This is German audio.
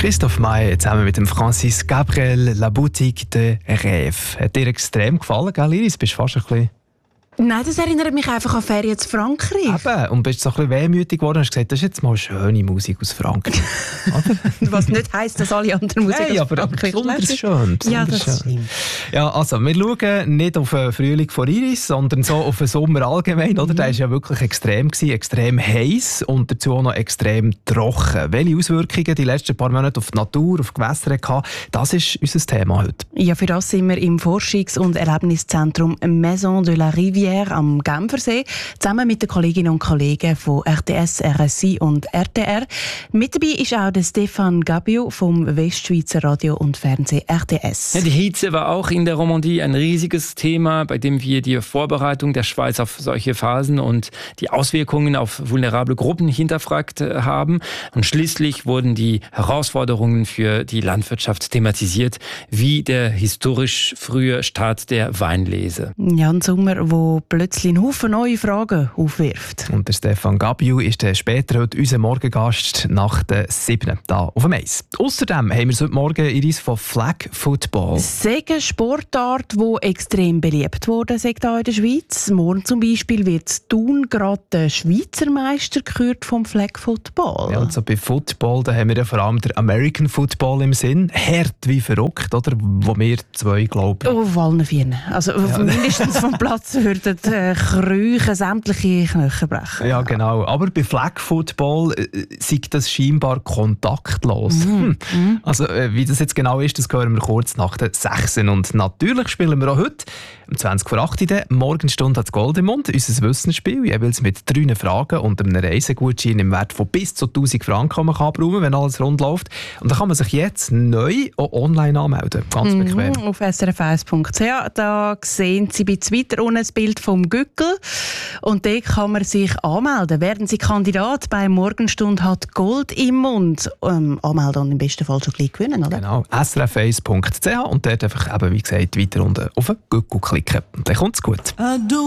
Christophe Maé zusammen mit dem Francis Gabriel, La Boutique de Rêve. Hat dir extrem gefallen, gell, Iris? Bist fast ein bisschen... Nein, das erinnert mich einfach an Ferien in Frankreich. Eben, und bist so ein bisschen wehmütig geworden und hast gesagt, das ist jetzt mal schöne Musik aus Frankreich. Was nicht heisst, dass alle anderen Musik aus Frankreich besonders schön. Ja, das stimmt. Ja, also, wir schauen nicht auf den Frühling von Iris, sondern so auf den Sommer allgemein. Oder? Der war ja wirklich extrem gewesen, extrem heiß und dazu auch noch extrem trocken. Welche Auswirkungen die letzten paar Monate auf die Natur, auf die Gewässer hatten, das ist unser Thema heute. Ja, für das sind wir im Forschungs- und Erlebniszentrum Maison de la Rivière am Genfersee, zusammen mit den Kolleginnen und Kollegen von RTS, RSI und RTR. Mit dabei ist auch der Stefan Gabio vom Westschweizer Radio und Fernsehen RTS. Ja, die Hitze war auch in der Romandie ein riesiges Thema, bei dem wir die Vorbereitung der Schweiz auf solche Phasen und die Auswirkungen auf vulnerable Gruppen hinterfragt haben. Und schließlich wurden die Herausforderungen für die Landwirtschaft thematisiert, wie der historisch frühe Start der Weinlese. Ja, ein Sommer, wo plötzlich einen Haufen neue Fragen aufwirft. Und der Stefan Gabiu ist später heute unser Morgengast nach der 7. hier auf dem Eis. Außerdem haben wir heute Morgen Iris von Flag Football. Es ist eine Sportart, die extrem beliebt wurde hier in der Schweiz. Morgen zum Beispiel wird Thun gerade der Schweizer Meister gekürt vom Flag Football. Ja, also bei Football da haben wir ja vor allem den American Football im Sinn. Hart wie verrückt, oder? Wo wir zwei glauben. Auf allen Vieren. Also mindestens vom Platz würden Krüchen sämtliche Knochen brechen. Ja, genau. Aber bei Flag Football sei das scheinbar kontaktlos. Also wie das jetzt genau ist, das hören wir kurz nach der 6. Und natürlich spielen wir auch heute um 20 vor 8 Uhr Morgenstunde hat Goldemund, unser Wissensspiel, jeweils mit 3 Fragen und einem Reisegutschein im Wert von bis zu 1000 Franken man kann brauchen, wenn alles rund läuft. Und da kann man sich jetzt neu auch online anmelden. Ganz bequem. Auf srf1.ch, da sehen Sie bei weiter unten das Bild vom Gückel. Und dort kann man sich anmelden. Werden Sie Kandidat bei Morgenstunde hat Gold im Mund. Anmelden und im besten Fall schon gleich gewinnen, oder? Genau, srf1.ch und dort einfach, eben, wie gesagt, weiter unten auf den Gückel klicken. Und dann kommt es gut.